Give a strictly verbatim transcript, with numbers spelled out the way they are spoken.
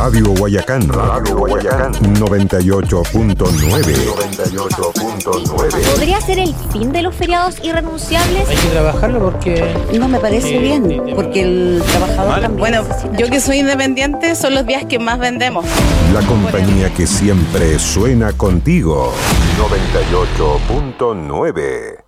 Radio Guayacán. Radio Guayacán. noventa y ocho punto nueve. noventa y ocho punto nueve. ¿Podría ser el fin de los feriados irrenunciables? Hay que trabajarlo porque... No me parece eh, bien, eh, porque el trabajador mal. también Bueno, necesita. yo que soy independiente son los días que más vendemos. La compañía que siempre suena contigo. noventa y ocho punto nueve.